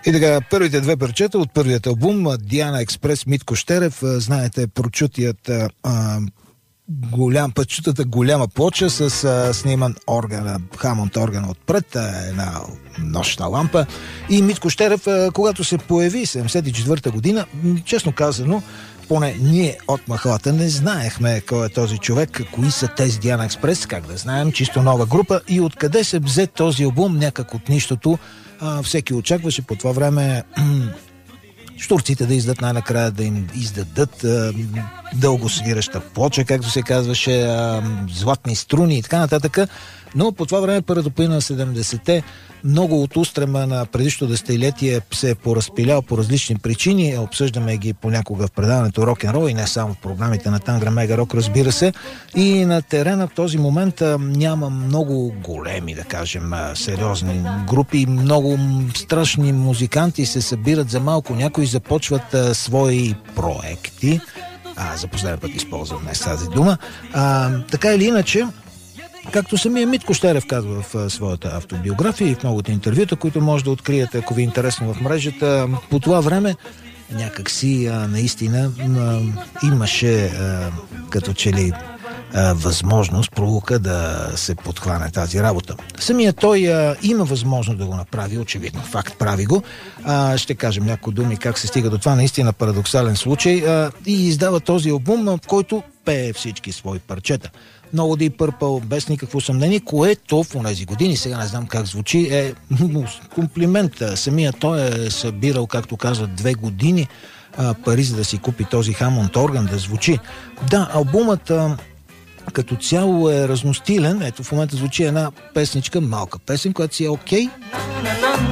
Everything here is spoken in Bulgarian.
И така, първите две парчета от първият албум Диана Експрес, Митко Щерев. Знаете, прочутият прочутата голяма плоча с сниман орган, Хамонд орган отпред, една нощна лампа. И Митко Щерев, когато се появи 74-та година, честно казано, поне ние от махалата не знаехме кой е този човек, кои са тези Диана Експрес, как да знаем, чисто нова група и откъде се взе този албум, някак от нищото. Всеки очакваше по това време щурците да издадат най-накрая, да им издадат дълго свираща плоча, както се казваше, златни струни и така нататък. Но по това време, парадопина на 70-те, много от устрема на предишното десетилетие се е поразпилял по различни причини. Обсъждаме ги понякога в предаването Рок-н-рол и не само в програмите на Тангра Мега Рок, разбира се. И на терена в този момент няма много големи, да кажем, сериозни групи. Много страшни музиканти се събират за малко. Някои започват свои проекти. За последен път използвам днес тази дума. Така или иначе, както самия Митко Щерев казва в своята автобиография и в многото интервюта, които може да откриете, ако ви е интересно в мрежата, по това време някакси наистина имаше като че ли възможност, пролука да се подхване тази работа. Самия той има възможност да го направи, очевидно. Факт, прави го. Ще кажем някои думи как се стига до това наистина парадоксален случай и издава този албум, в който пее всички свои парчета. No Deep Purple, без никакво съмнение, което в тези години, сега не знам как звучи, е комплимент. Самия той е събирал, както казват, 2 години пари, за да си купи този Хамонд орган, да звучи. Да, албумът като цяло е разностилен. Ето в момента звучи една песничка, малка песен, която си е окей.